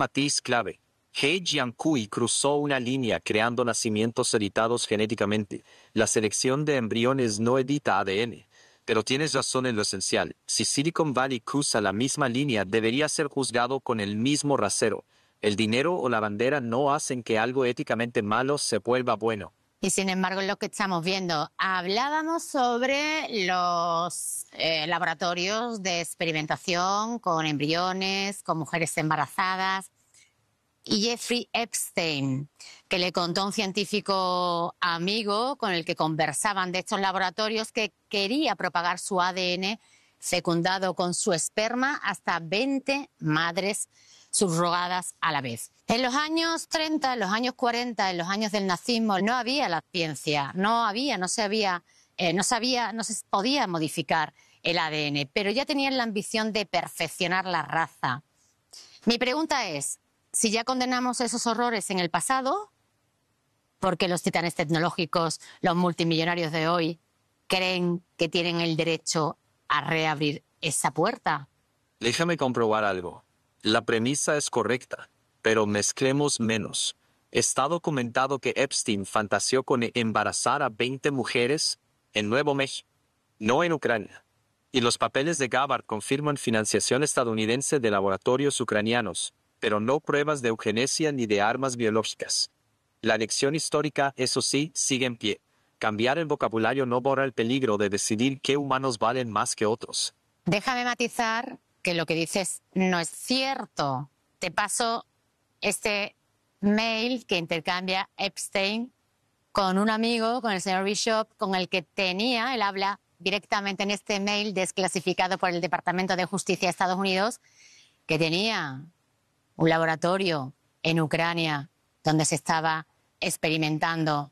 matiz clave. He Jiankui cruzó una línea creando nacimientos editados genéticamente. La selección de embriones no edita ADN. Pero tienes razón en lo esencial. Si Silicon Valley cruza la misma línea, debería ser juzgado con el mismo rasero. El dinero o la bandera no hacen que algo éticamente malo se vuelva bueno. Y sin embargo, lo que estamos viendo, hablábamos sobre los laboratorios de experimentación con embriones, con mujeres embarazadas. Y Jeffrey Epstein, que le contó a un científico amigo con el que conversaban de estos laboratorios que quería propagar su ADN fecundado con su esperma hasta 20 madres subrogadas a la vez. En los años 30, en los años 40, en los años del nazismo, no había la ciencia, no se podía modificar el ADN, pero ya tenían la ambición de perfeccionar la raza. Mi pregunta es, si ya condenamos esos horrores en el pasado, ¿por qué los titanes tecnológicos, los multimillonarios de hoy, creen que tienen el derecho a reabrir esa puerta? Déjame comprobar algo. La premisa es correcta, pero mezclemos menos. Está documentado que Epstein fantaseó con embarazar a 20 mujeres en Nuevo México, no en Ucrania. Y los papeles de Gabbard confirman financiación estadounidense de laboratorios ucranianos, pero no pruebas de eugenesia ni de armas biológicas. La lección histórica, eso sí, sigue en pie. Cambiar el vocabulario no borra el peligro de decidir qué humanos valen más que otros. Déjame matizar que lo que dices no es cierto. Te paso este mail que intercambia Epstein con un amigo, con el señor Bishop, con el que él habla directamente en este mail desclasificado por el Departamento de Justicia de Estados Unidos, que tenía un laboratorio en Ucrania donde se estaba experimentando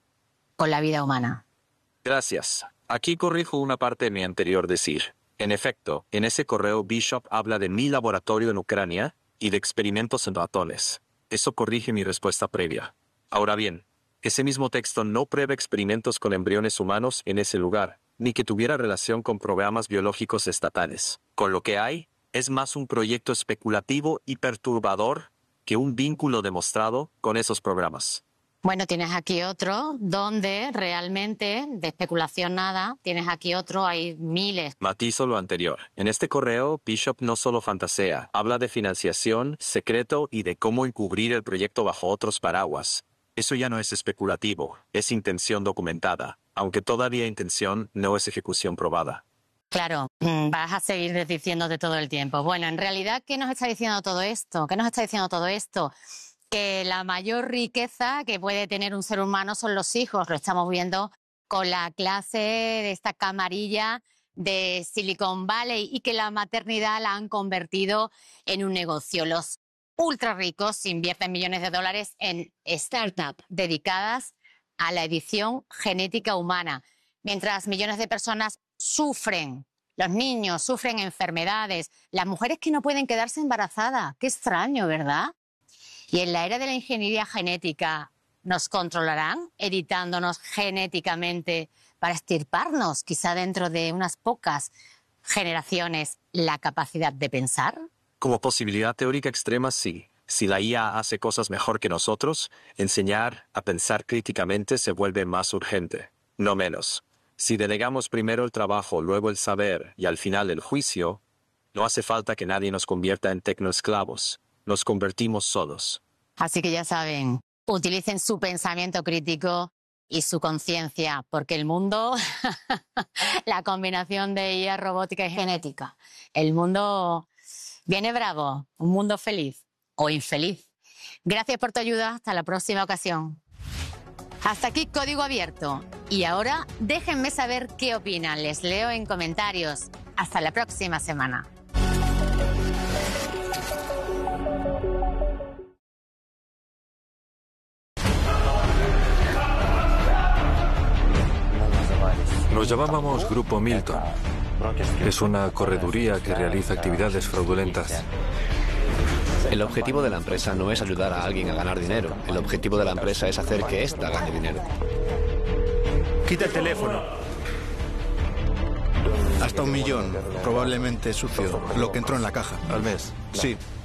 con la vida humana. Gracias. Aquí corrijo una parte de mi anterior decir. En efecto, en ese correo Bishop habla de mi laboratorio en Ucrania y de experimentos en ratones. Eso corrige mi respuesta previa. Ahora bien, ese mismo texto no prueba experimentos con embriones humanos en ese lugar, ni que tuviera relación con programas biológicos estatales. Con lo que hay, es más un proyecto especulativo y perturbador que un vínculo demostrado con esos programas. Bueno, tienes aquí otro donde realmente, de especulación nada, tienes aquí otro, hay miles. Matizo lo anterior. En este correo, Bishop no solo fantasea, habla de financiación, secreto y de cómo encubrir el proyecto bajo otros paraguas. Eso ya no es especulativo, es intención documentada, aunque todavía intención no es ejecución probada. Claro, vas a seguir diciéndote todo el tiempo. Bueno, en realidad, ¿qué nos está diciendo todo esto? ¿Qué nos está diciendo todo esto? Que la mayor riqueza que puede tener un ser humano son los hijos. Lo estamos viendo con la clase de esta camarilla de Silicon Valley y que la maternidad la han convertido en un negocio. Los ultra ricos invierten millones de dólares en startups dedicadas a la edición genética humana, mientras millones de personas sufren. Los niños sufren enfermedades, las mujeres que no pueden quedarse embarazadas. Qué extraño, ¿verdad? Y en la era de la ingeniería genética, ¿nos controlarán editándonos genéticamente para extirparnos, quizá dentro de unas pocas generaciones, la capacidad de pensar? Como posibilidad teórica extrema, sí. Si la IA hace cosas mejor que nosotros, enseñar a pensar críticamente se vuelve más urgente, no menos. Si delegamos primero el trabajo, luego el saber y al final el juicio, no hace falta que nadie nos convierta en tecnoesclavos. Nos convertimos solos. Así que ya saben, utilicen su pensamiento crítico y su conciencia, porque el mundo, la combinación de IA, robótica y genética, el mundo viene bravo, un mundo feliz o infeliz. Gracias por tu ayuda, hasta la próxima ocasión. Hasta aquí Código Abierto. Y ahora déjenme saber qué opinan, les leo en comentarios. Hasta la próxima semana. Nos llamábamos Grupo Milton. Es una correduría que realiza actividades fraudulentas. El objetivo de la empresa no es ayudar a alguien a ganar dinero. El objetivo de la empresa es hacer que ésta gane dinero. Quita el teléfono. Hasta 1 millón, probablemente sucio, lo que entró en la caja. Al mes. Sí.